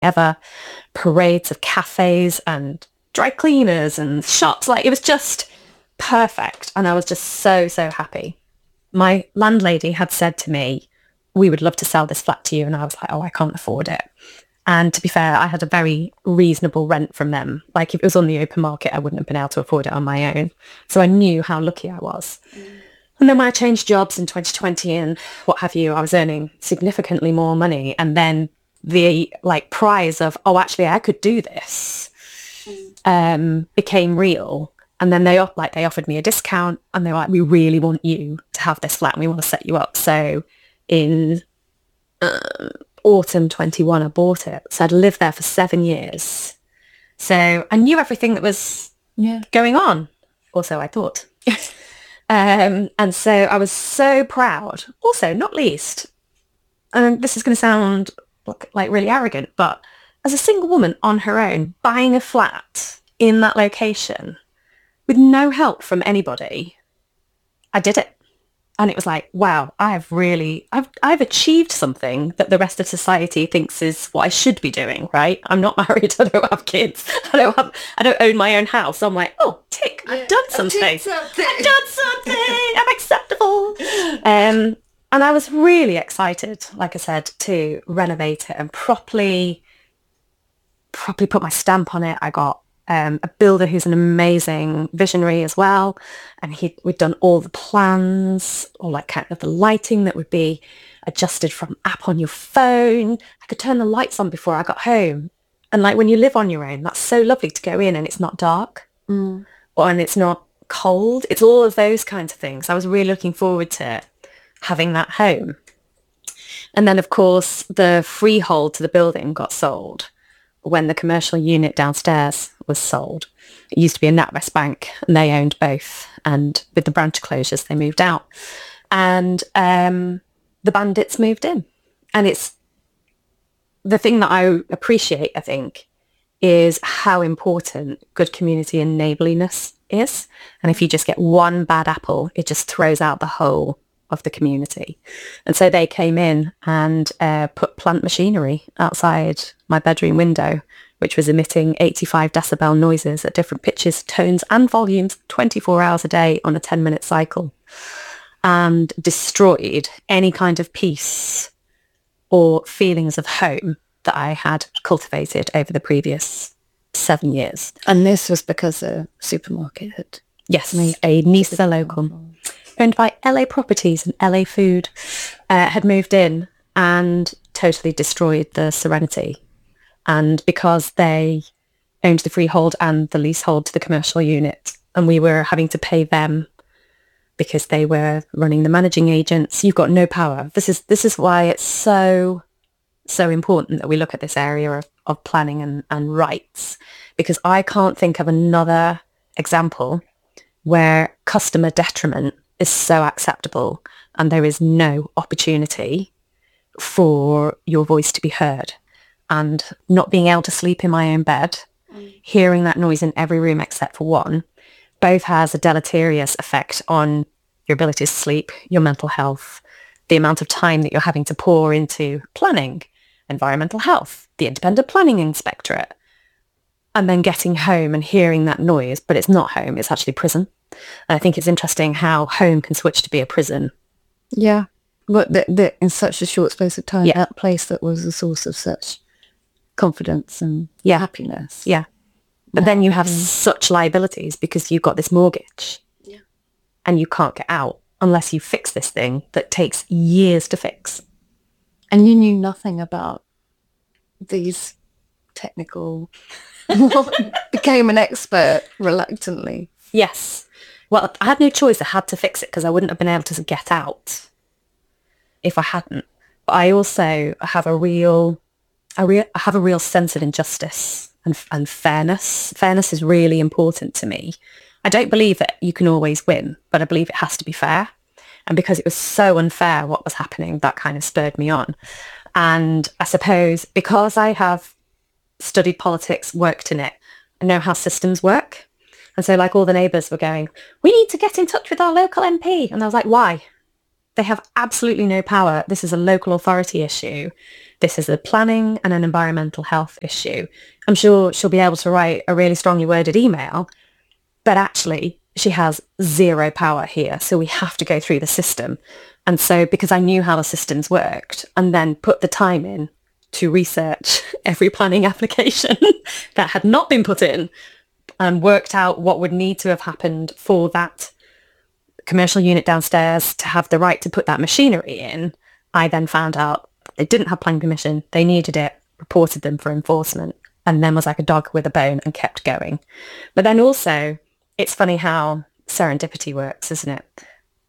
ever. Parades of cafes and dry cleaners and shops. Like, it was just perfect. And I was just so, so happy. My landlady had said to me, we would love to sell this flat to you. And I was like, oh, I can't afford it. And to be fair, I had a very reasonable rent from them. Like, if it was on the open market, I wouldn't have been able to afford it on my own. So I knew how lucky I was. And then when I changed jobs in 2020 and what have you, I was earning significantly more money. And then the like prize of, oh, actually, I could do this became real. And then they offered me a discount and they were like, we really want you to have this flat and we want to set you up. So in autumn 21, I bought it. So I'd lived there for 7 years. So I knew everything that was going on. Also, I thought. And so I was so proud. Also, not least, and this is going to sound like really arrogant, but as a single woman on her own, buying a flat in that location with no help from anybody, I did it. And it was like, wow, I've achieved something that the rest of society thinks is what I should be doing, right? I'm not married. I don't have kids. I don't own my own house. I'm like, oh, tick, I've done something. I've done something. I'm acceptable. And I was really excited, like I said, to renovate it and properly put my stamp on it. I got a builder who's an amazing visionary as well. And we'd done all the plans, all like kind of the lighting that would be adjusted from app on your phone. I could turn the lights on before I got home. And like when you live on your own, that's so lovely to go in and it's not dark and it's not cold. It's all of those kinds of things. I was really looking forward to having that home. And then, of course, the freehold to the building got sold when the commercial unit downstairs was sold. It used to be a NatWest Bank and they owned both. And with the branch closures, they moved out. And the bandits moved in. And it's the thing that I appreciate, I think, is how important good community and neighbourliness is. And if you just get one bad apple, it just throws out the whole of the community. And so they came in and put plant machinery outside my bedroom window, which was emitting 85 decibel noises at different pitches, tones and volumes 24 hours a day on a 10-minute cycle, and destroyed any kind of peace or feelings of home that I had cultivated over the previous 7 years. And this was because a supermarket had... Yes, a Nisa local, owned by LA Properties and LA Food, had moved in and totally destroyed the serenity. And because they owned the freehold and the leasehold to the commercial unit, and we were having to pay them because they were running the managing agents, you've got no power. This is why it's so important that we look at this area of planning and rights, because I can't think of another example where customer detriment is so acceptable and there is no opportunity for your voice to be heard. And not being able to sleep in my own bed, hearing that noise in every room except for one, both has a deleterious effect on your ability to sleep, your mental health, the amount of time that you're having to pour into planning, environmental health, the independent planning inspectorate, and then getting home and hearing that noise, but it's not home, it's actually prison. And I think it's interesting how home can switch to be a prison. Yeah. But in such a short space of time, that place that was a source of such confidence and happiness. Yeah. But then you have such liabilities because you've got this mortgage and you can't get out unless you fix this thing that takes years to fix. And you knew nothing about these technical... became an expert reluctantly. Yes. Well, I had no choice. I had to fix it because I wouldn't have been able to get out if I hadn't. But I also have a real sense of injustice and fairness. Fairness is really important to me. I don't believe that you can always win, but I believe it has to be fair. And because it was so unfair what was happening, that kind of spurred me on. And I suppose because I have studied politics, worked in it, I know how systems work. And so like all the neighbours were going, we need to get in touch with our local MP. And I was like, why? They have absolutely no power. This is a local authority issue. This is a planning and an environmental health issue. I'm sure she'll be able to write a really strongly worded email, but actually she has zero power here. So we have to go through the system. And so because I knew how the systems worked and then put the time in to research every planning application that had not been put in and worked out what would need to have happened for that commercial unit downstairs to have the right to put that machinery in, I then found out they didn't have planning permission. They needed it, reported them for enforcement, and then was like a dog with a bone and kept going. But then also, it's funny how serendipity works, isn't it?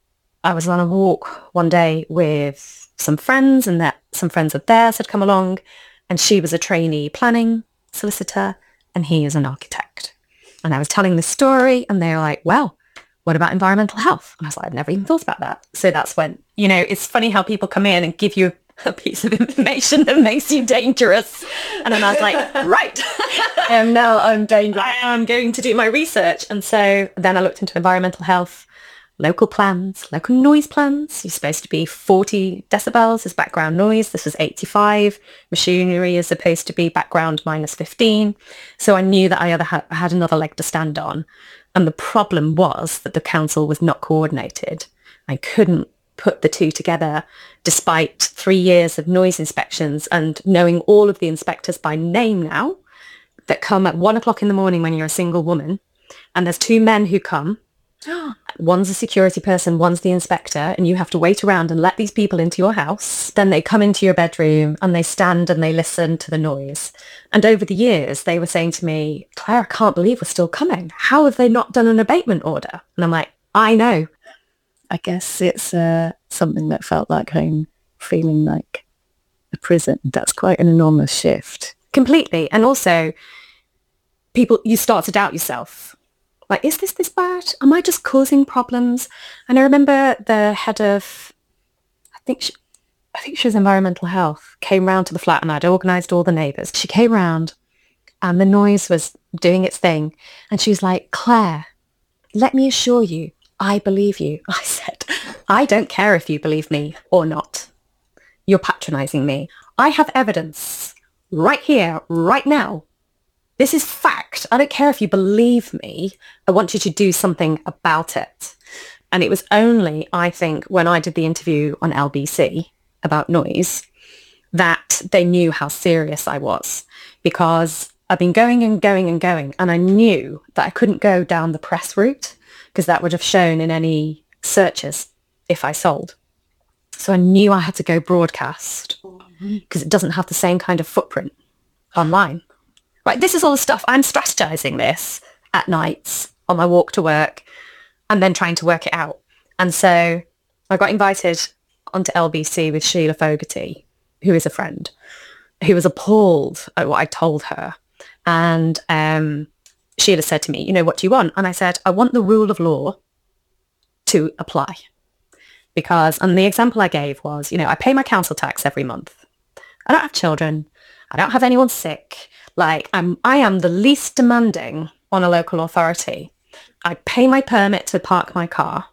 I was on a walk one day with some friends, and that some friends of theirs had come along, and she was a trainee planning solicitor and he is an architect. And I was telling this story and they were like, well, what about environmental health? And I was like, I've never even thought about that. So that's when, you know, it's funny how people come in and give you a piece of information that makes you dangerous. And then I was like, right. Now I'm dangerous. I am going to do my research. And so then I looked into environmental health, local plans, local noise plans. You're supposed to be 40 decibels as background noise. This was 85. Machinery is supposed to be background minus 15. So I knew that I had another leg to stand on. And the problem was that the council was not coordinated. I couldn't put the two together despite 3 years of noise inspections and knowing all of the inspectors by name now that come at 1 o'clock in the morning when you're a single woman. And there's two men who come. One's a security person, one's the inspector, and you have to wait around and let these people into your house. Then they come into your bedroom and they stand and they listen to the noise. And over the years, they were saying to me, Claire, I can't believe we're still coming. How have they not done an abatement order? And I'm like, I know. I guess it's something that felt like home, feeling like a prison. That's quite an enormous shift. Completely. And also, you start to doubt yourself. Like, is this bad? Am I just causing problems? And I remember the head of, I think she was environmental health, came round to the flat and I'd organised all the neighbours. She came round and the noise was doing its thing. And she was like, Claire, let me assure you, I believe you. I said, I don't care if you believe me or not. You're patronising me. I have evidence right here, right now. This is fact. I don't care if you believe me. I want you to do something about it. And it was only, I think, when I did the interview on LBC about noise that they knew how serious I was, because I've been going and going and going, and I knew that I couldn't go down the press route because that would have shown in any searches if I sold. So I knew I had to go broadcast because it doesn't have the same kind of footprint online. Right, this is all the stuff. I'm strategizing this at nights on my walk to work and then trying to work it out. And so I got invited onto LBC with Sheila Fogarty, who is a friend, who was appalled at what I told her. And Sheila said to me, you know, what do you want? And I said, I want the rule of law to apply. Because, and the example I gave was, you know, I pay my council tax every month. I don't have children. I don't have anyone sick. Like, I am the least demanding on a local authority. I pay my permit to park my car.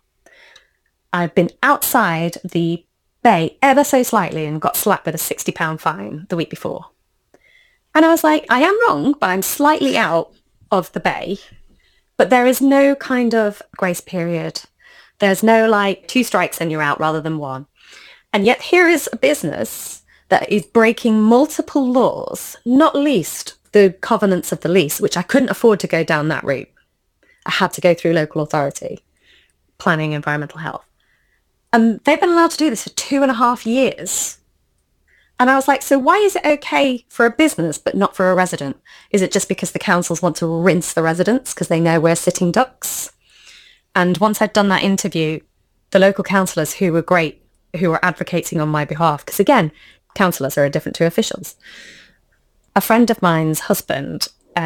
I've been outside the bay ever so slightly and got slapped with a £60 fine the week before. And I was like, I am wrong, but I'm slightly out of the bay. But there is no kind of grace period. There's no like 2 strikes and you're out rather than 1. And yet here is a business that is breaking multiple laws, not least the covenants of the lease, which I couldn't afford to go down that route. I had to go through local authority, planning, environmental health. And they've been allowed to do this for 2.5 years. And I was like, so why is it okay for a business but not for a resident? Is it just because the councils want to rinse the residents because they know we're sitting ducks? And once I'd done that interview, the local councillors who were great, who were advocating on my behalf, because again, councillors are different to officials. A friend of mine's husband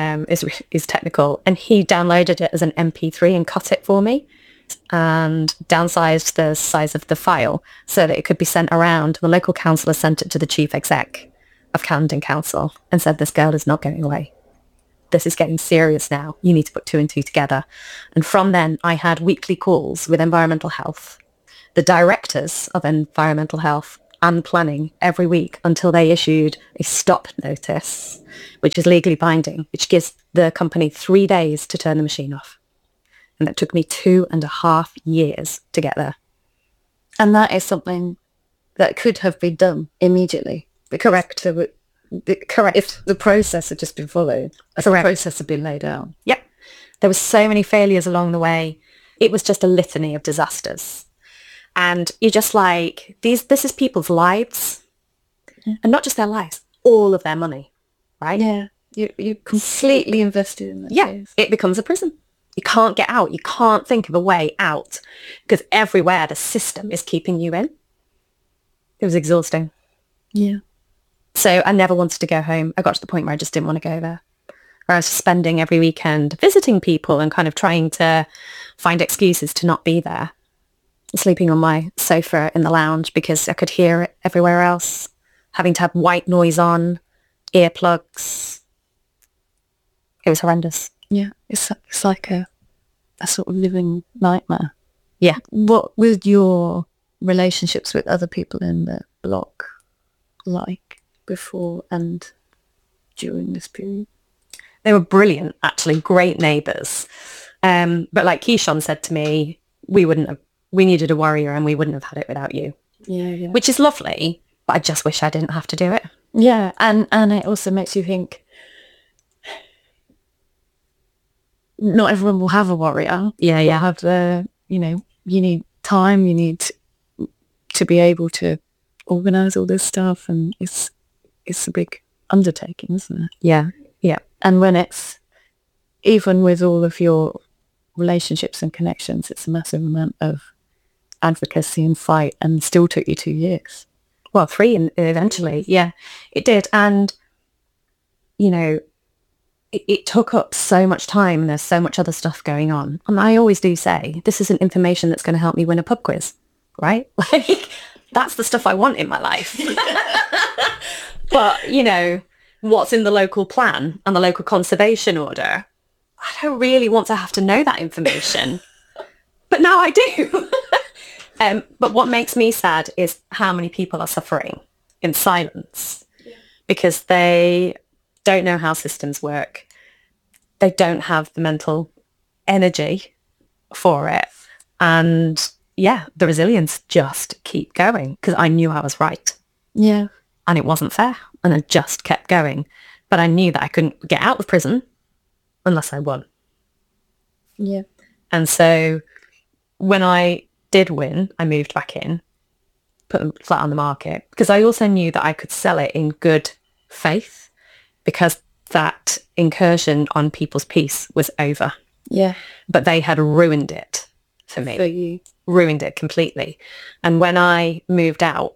is technical, and he downloaded it as an MP3 and cut it for me and downsized the size of the file so that it could be sent around. The local councillor sent it to the chief exec of Camden Council and said, this girl is not going away. This is getting serious now. You need to put 2 and 2 together. And from then, I had weekly calls with environmental health the directors of environmental health and planning every week until they issued a stop notice, which is legally binding, which gives the company 3 days to turn the machine off. And that took me 2.5 years to get there. And that is something that could have been done immediately. Correct. Correct. If the process had just been followed, if the process had been laid out. Yep. There were so many failures along the way. It was just a litany of disasters. And you're just like, this is people's lives. Yeah. And not just their lives, all of their money, right? Yeah. You're completely invested in that. Yeah. Case. It becomes a prison. You can't get out. You can't think of a way out because everywhere the system is keeping you in. It was exhausting. Yeah. So I never wanted to go home. I got to the point where I just didn't want to go there. Where I was spending every weekend visiting people and kind of trying to find excuses to not be there. Sleeping on my sofa in the lounge because I could hear it everywhere else. Having to have white noise on, earplugs. It was horrendous. Yeah, it's like a sort of living nightmare. Yeah. What were your relationships with other people in the block like before and during this period? They were brilliant, actually, great neighbours. But like Keishon said to me, we needed a warrior and we wouldn't have had it without you. Yeah. Which is lovely, but I just wish I didn't have to do it. Yeah, and it also makes you think, not everyone will have a warrior. Yeah. You'll have you need time, you need to be able to organise all this stuff, and it's a big undertaking, isn't it? Yeah. And when it's, even with all of your relationships and connections, it's a massive amount of advocacy and fight, and still took you 2 years. Well, 3 eventually. Yeah, it did. And, it took up so much time and there's so much other stuff going on. And I always do say, this isn't information that's going to help me win a pub quiz, right? Like, that's the stuff I want in my life. But, what's in the local plan and the local conservation order, I don't really want to have to know that information. But now I do. But what makes me sad is how many people are suffering in silence because they don't know how systems work. They don't have the mental energy for it. And the resilience just keep going because I knew I was right. Yeah. And it wasn't fair. And I just kept going. But I knew that I couldn't get out of prison unless I won. Yeah. And so when I did win, I moved back in, put a flat on the market, because I also knew that I could sell it in good faith because that incursion on people's peace was over. Yeah. But they had ruined it for me. For you. Ruined it completely. And when I moved out,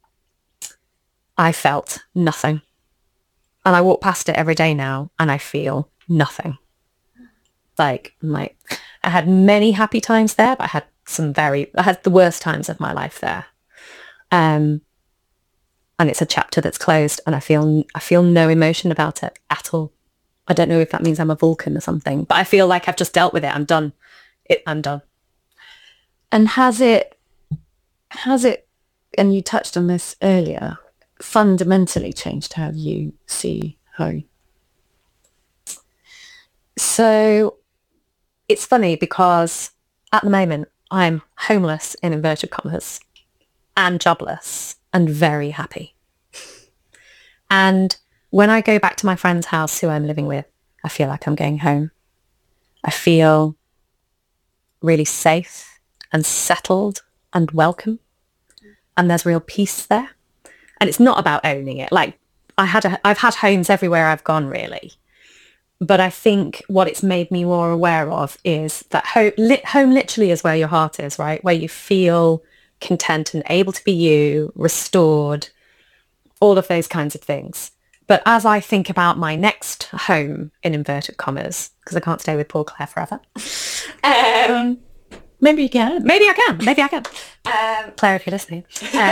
I felt nothing. And I walk past it every day now and I feel nothing. Like I had many happy times there, but I had the worst times of my life there. And it's a chapter that's closed and I feel no emotion about it at all. I don't know if that means I'm a Vulcan or something, but I feel like I've just dealt with it. I'm done. I'm done. And has it, and you touched on this earlier, fundamentally changed how you see home? So it's funny because at the moment I'm homeless in inverted commas and jobless and very happy. And when I go back to my friend's house who I'm living with, I feel like I'm going home. I feel really safe and settled and welcome. And there's real peace there. And it's not about owning it. Like I've had homes everywhere I've gone, really. But I think what it's made me more aware of is that home literally is where your heart is, right? Where you feel content and able to be you, restored, all of those kinds of things. But as I think about my next home, in inverted commas, because I can't stay with poor Claire forever. Maybe you can. Maybe I can. Claire, if you're listening.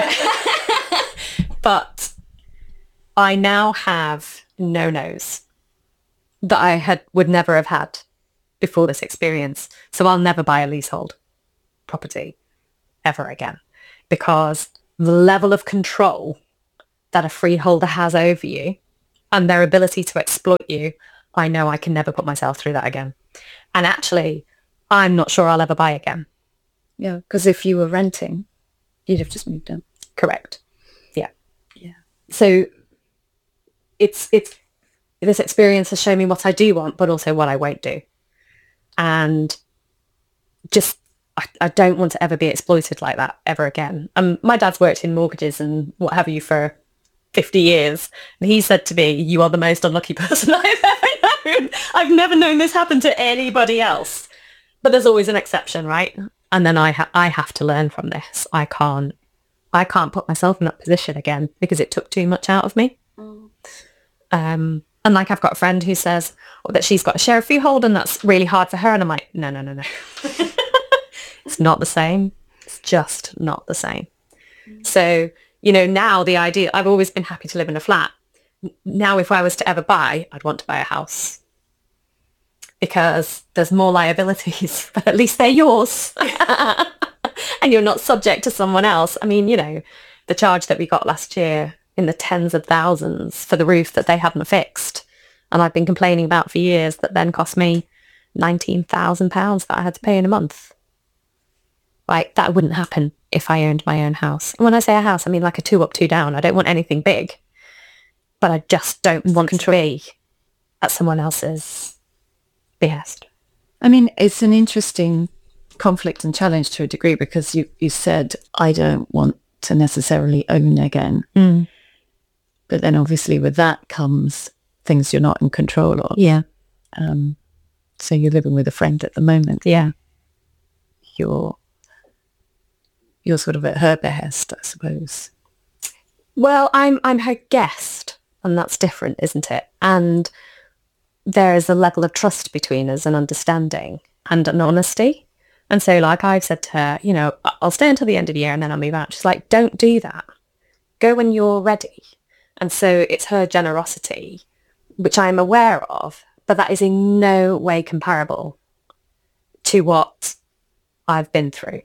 But I now have no-nos that I would never have had before this experience. So I'll never buy a leasehold property ever again, because the level of control that a freeholder has over you and their ability to exploit you, I know I can never put myself through that again. And actually, I'm not sure I'll ever buy again. Yeah, because if you were renting, you'd have just moved in. Correct. Yeah. Yeah. So it's this experience has shown me what I do want, but also what I won't do. And just, I don't want to ever be exploited like that ever again. My dad's worked in mortgages and what have you for 50 years. And he said to me, you are the most unlucky person I've ever known. I've never known this happen to anybody else. But there's always an exception, right? And then I have to learn from this. I can't put myself in that position again because it took too much out of me. And like I've got a friend who says that she's got a share of freehold and that's really hard for her. And I'm like, no. It's not the same. It's just not the same. So, now the idea, I've always been happy to live in a flat. Now, if I was to ever buy, I'd want to buy a house because there's more liabilities, but at least they're yours and you're not subject to someone else. I mean, the charge that we got last year in the tens of thousands for the roof that they hadn't fixed. And I've been complaining about for years that then cost me £19,000 that I had to pay in a month. Like, that wouldn't happen if I owned my own house. And when I say a house, I mean like a 2 up, 2 down. I don't want anything big, but I just don't want to be at someone else's behest. I mean, it's an interesting conflict and challenge to a degree because you said, I don't want to necessarily own again. But then obviously with that comes things you're not in control of. Yeah. So you're living with a friend at the moment. Yeah. You're sort of at her behest, I suppose. Well, I'm her guest, and that's different, isn't it? And there is a level of trust between us and understanding and an honesty. And so, like I've said to her, I'll stay until the end of the year and then I'll move out. She's like, don't do that. Go when you're ready. And so it's her generosity, which I'm aware of, but that is in no way comparable to what I've been through.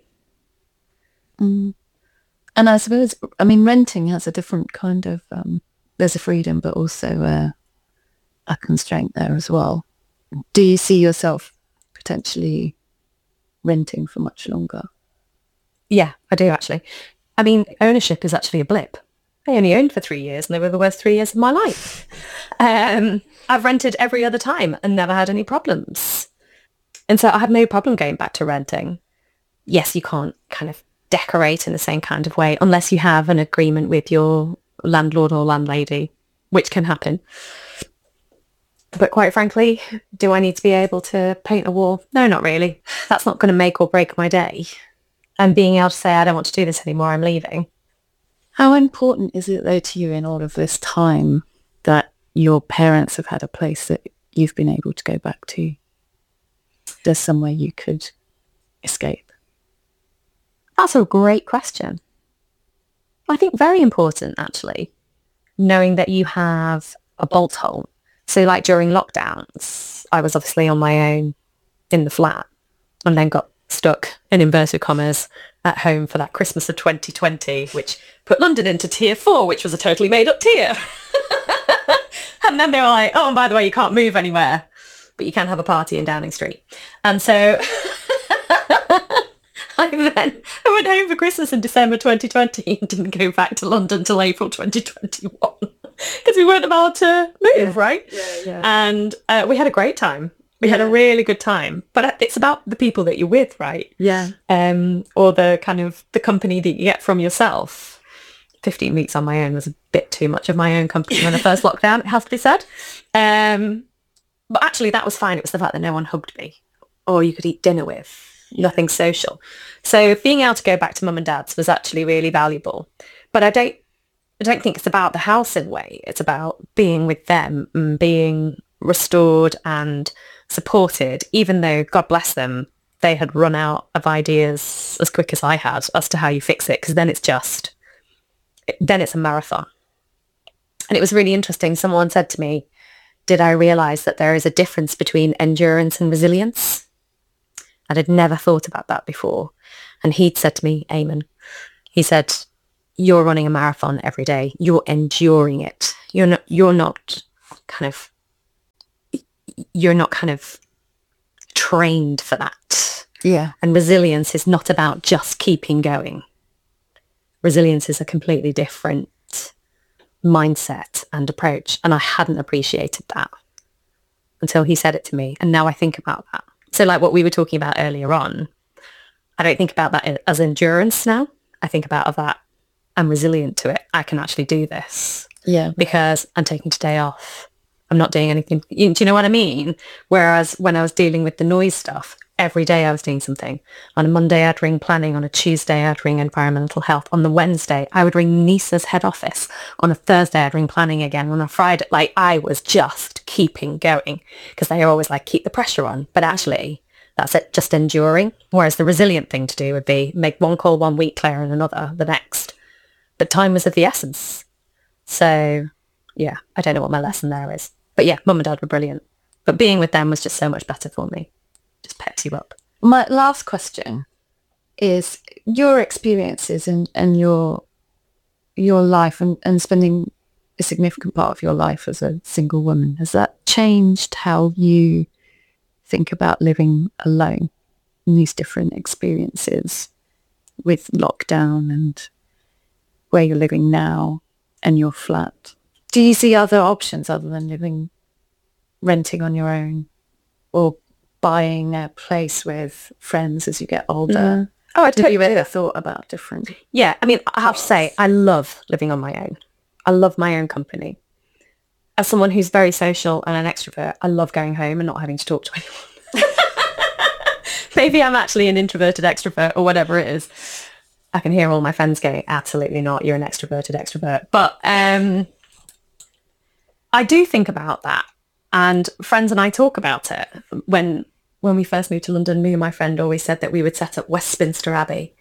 And I suppose, renting has a different kind of, there's a freedom, but also a constraint there as well. Do you see yourself potentially renting for much longer? Yeah, I do actually. I mean, ownership is actually a blip. I only owned for 3 years and they were the worst 3 years of my life. I've rented every other time and never had any problems. And so I have no problem going back to renting. Yes, you can't kind of decorate in the same kind of way unless you have an agreement with your landlord or landlady, which can happen. But quite frankly, do I need to be able to paint a wall? No, not really. That's not going to make or break my day. And being able to say, I don't want to do this anymore, I'm leaving. How important is it, though, to you in all of this time that your parents have had a place that you've been able to go back to? There's somewhere you could escape. That's a great question. I think very important, actually, knowing that you have a bolt hole. So like during lockdowns, I was obviously on my own in the flat and then got stuck, in inverted commas, at home for that Christmas of 2020, which put London into tier 4, which was a totally made up tier. And then they were like, oh, and by the way, you can't move anywhere, but you can have a party in Downing Street. And so I went home for Christmas in December 2020 and didn't go back to London till April 2021 because we weren't allowed to move, right? Yeah. And we had a great time. We had a really good time. But it's about the people that you're with, right? Yeah. Or the kind of the company that you get from yourself. 15 weeks on my own was a bit too much of my own company when the first lockdown, it has to be said. But actually that was fine. It was the fact that no one hugged me or you could eat dinner with. Nothing social. So being able to go back to mum and dad's was actually really valuable. But I don't think it's about the house in a way. It's about being with them and being restored and supported, even though, God bless them, they had run out of ideas as quick as I had as to how you fix it, because then it's a marathon. And it was really interesting. Someone said to me, did I realize that there is a difference between endurance and resilience? And I'd never thought about that before. And he'd said to me, Eamon, he said, you're running a marathon every day. You're enduring it. You're not kind of trained for that. Yeah. And resilience is not about just keeping going. Resilience is a completely different mindset and approach. And I hadn't appreciated that until he said it to me. And now I think about that. So like what we were talking about earlier on, I don't think about that as endurance now. I think about that I'm resilient to it. I can actually do this. Yeah. Because I'm taking today off. I'm not doing anything. Do you know what I mean? Whereas when I was dealing with the noise stuff, every day I was doing something. On a Monday, I'd ring planning. On a Tuesday, I'd ring environmental health. On the Wednesday, I would ring NISA's head office. On a Thursday, I'd ring planning again. On a Friday, like I was just keeping going because they are always like, keep the pressure on. But actually, that's it, just enduring. Whereas the resilient thing to do would be make one call 1 week, clear and another the next. But time was of the essence. So yeah, I don't know what my lesson there is. But yeah, mum and dad were brilliant. But being with them was just so much better for me. Just peps you up. My last question is your experiences and your life and spending a significant part of your life as a single woman. Has that changed how you think about living alone in these different experiences with lockdown and where you're living now and your flat? Do you see other options other than renting on your own or buying a place with friends as you get older? Oh, I Have you ever thought about different? Yeah, I mean, I have to say, I love living on my own. I love my own company. As someone who's very social and an extrovert, I love going home and not having to talk to anyone. Maybe I'm actually an introverted extrovert or whatever it is. I can hear all my friends going, absolutely not, you're an extroverted extrovert. But I do think about that. And friends and I talk about it. When we first moved to London, me and my friend always said that we would set up Westminster Abbey.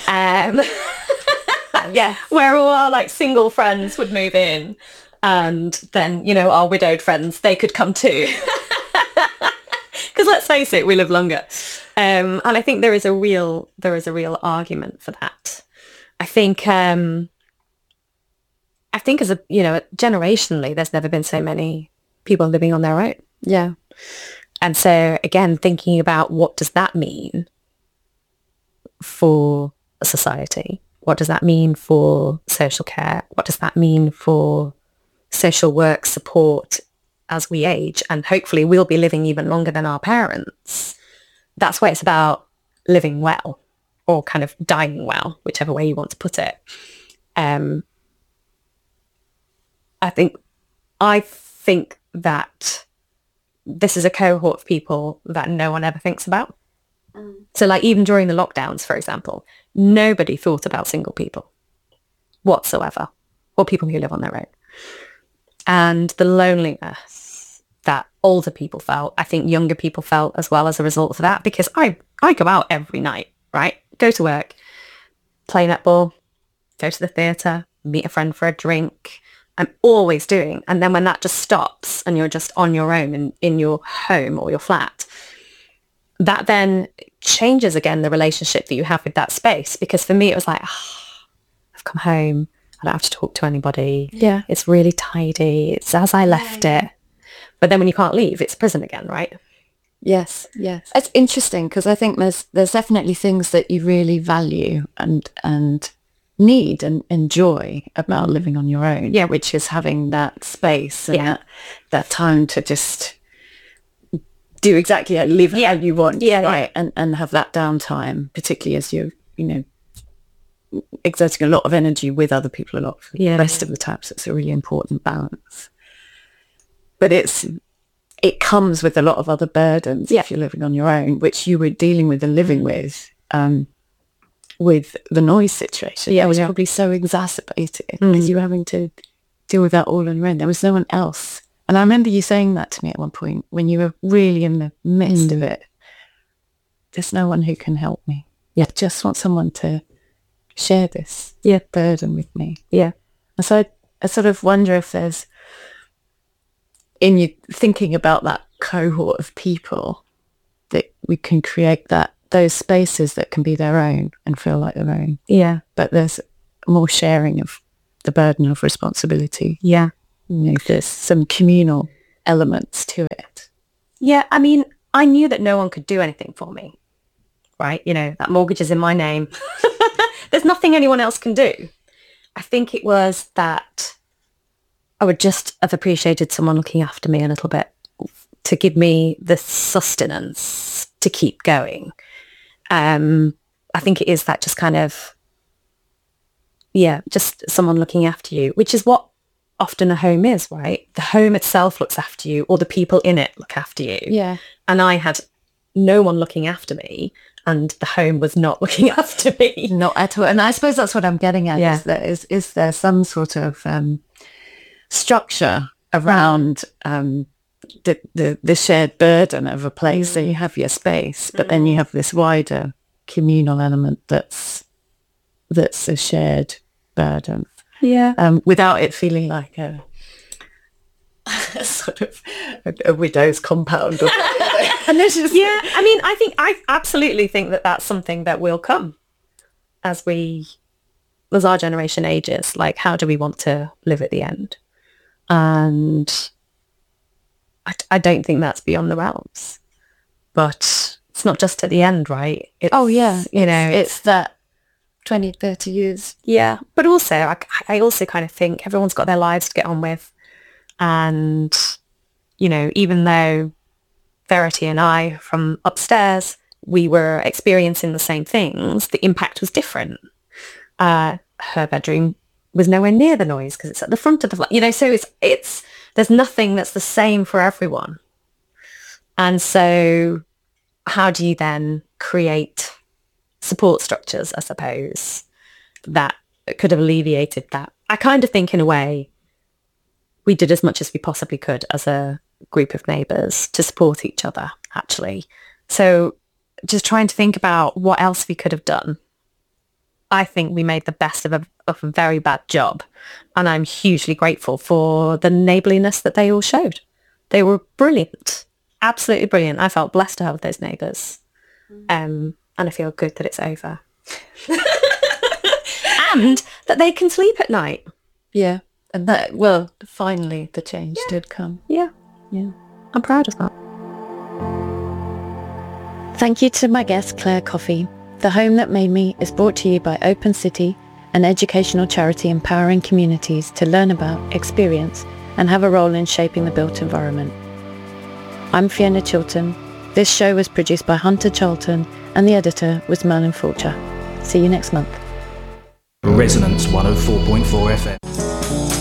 Yeah, where all our like single friends would move in. And then, you know, our widowed friends, they could come too. Because let's face it, we live longer. And I think there is a real argument for that. I think as a, you know, generationally, there's never been so many people living on their own. Yeah. And so again, thinking about what does that mean for a society? What does that mean for social care? What does that mean for social work support as we age? And hopefully we'll be living even longer than our parents. That's why it's about living well or kind of dying well, whichever way you want to put it. I think that this is a cohort of people that no one ever thinks about. So like even during the lockdowns, for example, nobody thought about single people whatsoever, or people who live on their own. And the loneliness that older people felt, I think younger people felt as well as a result of that, because I go out every night, right? Go to work, play netball, go to the theatre, meet a friend for a drink. I'm always doing. And then when that just stops and you're just on your own in your home or your flat, that then changes again the relationship that you have with that space. Because for me, it was like, I've come home. I don't have to talk to anybody. Yeah. It's really tidy. It's as I left it. But then when you can't leave, it's prison again, right? Yes, yes. It's interesting because I think there's definitely things that you really value and need and enjoy about living on your own. Yeah. Which is having that space and that time to just do exactly live how you want. Yeah. Right. And have that downtime, particularly as you're, you know, exerting a lot of energy with other people a lot for the rest of the time. So it's a really important balance. But it comes with a lot of other burdens if you're living on your own, which you were dealing with and living with the noise situation. Yeah, it was probably so exacerbated because you were having to deal with that all on your own. There was no one else. And I remember you saying that to me at one point when you were really in the midst of it. There's no one who can help me. Yeah, I just want someone to share this burden with me. Yeah. And so I sort of wonder if there's, in you thinking about that cohort of people, that we can create that those spaces that can be their own and feel like their own. Yeah. But there's more sharing of the burden of responsibility. Yeah. You know, there's some communal elements to it. Yeah. I mean, I knew that no one could do anything for me, right? You know, that mortgage is in my name. There's nothing anyone else can do. I think it was that I would just have appreciated someone looking after me a little bit to give me the sustenance to keep going. I think it is that just kind of, just someone looking after you, which is what often a home is, right? The home itself looks after you, or the people in it look after you. Yeah. And I had no one looking after me, and the home was not looking after me. Not at all. And I suppose that's what I'm getting at. Yeah. Is there some sort of structure around the shared burden of a place? So you have your space, but then you have this wider communal element that's a shared burden. Yeah. Without it feeling like a sort of a widow's compound. And it's just, I mean, I absolutely think that that's something that will come as our generation ages. Like, how do we want to live at the end? And I don't think that's beyond the realms. But it's not just at the end, right? you know, it's that 20, 30 years. Yeah. But also, I also kind of think everyone's got their lives to get on with. And, you know, even though Verity and I from upstairs, we were experiencing the same things, the impact was different. Her bedroom was nowhere near the noise because it's at the front of the flat, you know, so it's there's nothing that's the same for everyone. And so how do you then create support structures, I suppose, that could have alleviated that? I kind of think in a way we did as much as we possibly could as a group of neighbours to support each other, actually. So just trying to think about what else we could have done. I think we made the best of a very bad job. And I'm hugely grateful for the neighbourliness that they all showed. They were brilliant. Absolutely brilliant. I felt blessed to have those neighbours. And I feel good that it's over. And that they can sleep at night. Yeah. And that, well, finally the change did come. Yeah. Yeah. I'm proud of that. Thank you to my guest, Claire Coffey. The Home That Made Me is brought to you by Open City, an educational charity empowering communities to learn about, experience, and have a role in shaping the built environment. I'm Fiona Chilton. This show was produced by Hunter Charlton, and the editor was Merlin Fulcher. See you next month. Resonance 104.4 FM.